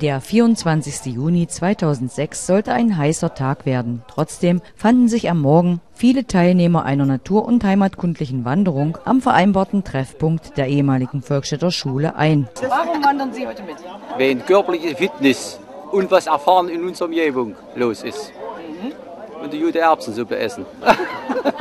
Der 24. Juni 2006 sollte ein heißer Tag werden. Trotzdem fanden sich am Morgen viele Teilnehmer einer natur- und heimatkundlichen Wanderung am vereinbarten Treffpunkt der ehemaligen Volksstädter Schule ein. Warum wandern Sie heute mit? Wenn körperliche Fitness und was erfahren in unserer Umgebung los ist. Und die gute Erbsensuppe essen.